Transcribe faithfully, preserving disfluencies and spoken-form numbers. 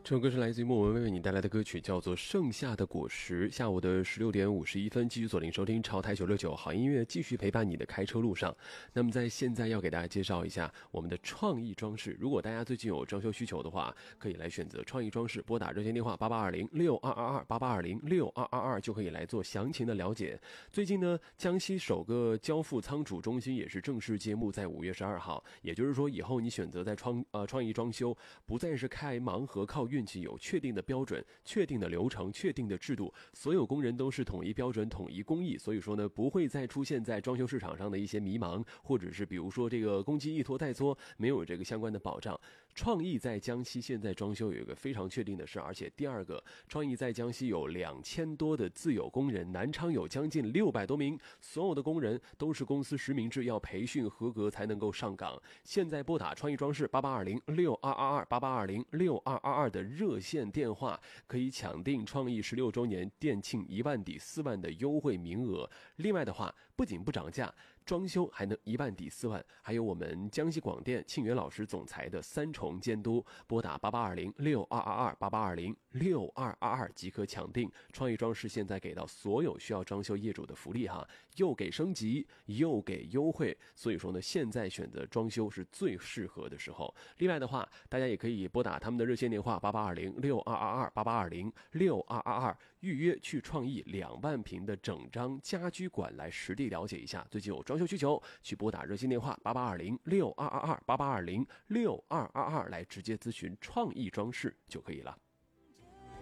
这首歌是来自于莫文蔚为你带来的歌曲，叫做《盛夏的果实》。下午的十六点五十一分，继续锁定收听潮台九六九好音乐，继续陪伴你的开车路上。那么在现在要给大家介绍一下我们的创意装饰。如果大家最近有装修需求的话，可以来选择创意装饰，拨打热线电话八八二零六二二二八八二零六二二二就可以来做详情的了解。最近呢，江西首个交付仓储中心也是正式揭幕，在五月十二号。也就是说，以后你选择在创呃创意装修，不再是开盲盒靠运气，有确定的标准、确定的流程、确定的制度，所有工人都是统一标准、统一工艺，所以说呢，不会再出现在装修市场上的一些迷茫，或者是比如说这个工期一拖再拖，没有这个相关的保障。创意在江西现在装修有一个非常确定的事，而且第二个，创意在江西有两千多的自有工人，南昌有将近六百多名，所有的工人都是公司实名制，要培训合格才能够上岗。现在拨打创意装饰八八二零六二二二八八二零六二二二的热线电话，可以抢订创意十六周年店庆一万抵四万的优惠名额。另外的话，不仅不涨价，装修还能一万抵四万，还有我们江西广电庆元老师总裁的三重监督。拨打八八二零六二二二八八二零六二二二即可抢订。创意装饰现在给到所有需要装修业主的福利哈，又给升级又给优惠，所以说呢，现在选择装修是最适合的时候。另外的话，大家也可以拨打他们的热线电话八八二零六二二二八八二零六二二二预约去创意两万平的整张家居馆来实地了解一下。最近有装修需求，去拨打热线电话八八二零六二二二八八二零六二二二来直接咨询创意装饰就可以了。